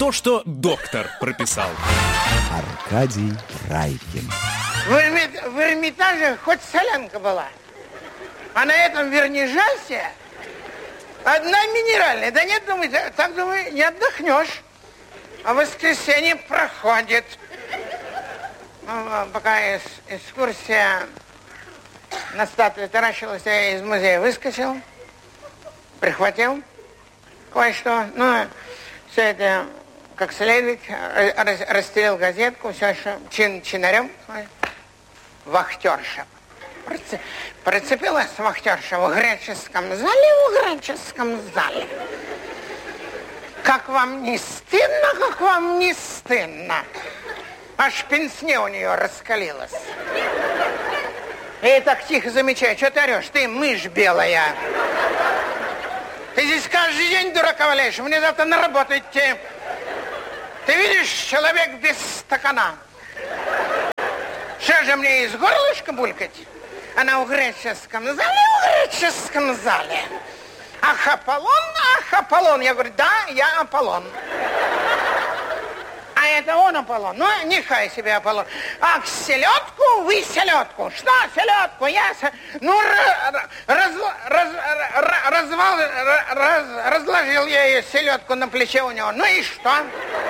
то, что доктор прописал. Аркадий Райкин. В Эрмитаже хоть солянка была. А на этом вернижасе одна минеральная. Да нет, думаю, не отдохнешь. А в воскресенье проходит. Пока экскурсия на статуе таращилась, я из музея выскочил, прихватил кое-что. Ну, все это как следует, расстелил газетку, все еще чинарем. Вахтерша. Прицепилась вахтерша в греческом зале. Как вам не стыдно? Аж пенсне у нее раскалилась. И так тихо замечаю, что ты орешь? Ты мышь белая. Ты здесь каждый день дурака валяешь, мне завтра на работу идти. Ты видишь, человек без стакана. Что же мне из горлышка булькать? Она в греческом зале. Ах, Аполлон. Я говорю, да, я Аполлон. А это он Аполлон. Ну, нехай себе Аполлон. Ах, селедку, вы селедку. Что селедку? Я... разложил я ее селедку на плече у него. Ну и что?